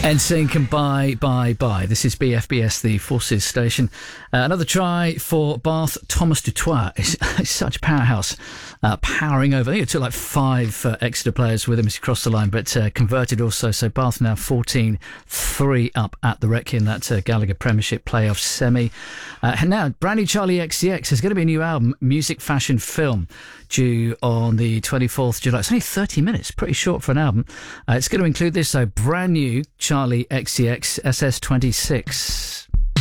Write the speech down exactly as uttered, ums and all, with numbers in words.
N Sync and Bye Bye Bye. This is B F B S, the Forces station. Uh, another try for Bath. Thomas Dutoit is, is such a powerhouse, uh, powering over. I think it took like five uh, Exeter players with him as he crossed the line, but uh, converted also. So Bath now fourteen three up at the Rec in that uh, Gallagher Premiership playoff semi. Uh, and now, brand new Charlie X C X. There's going to be a new album, Music Fashion Film, due on the twenty-fourth of July. It's only thirty minutes, pretty short for an album. Uh, it's going to include this, though, brand new Charlie X C X S S twenty-six.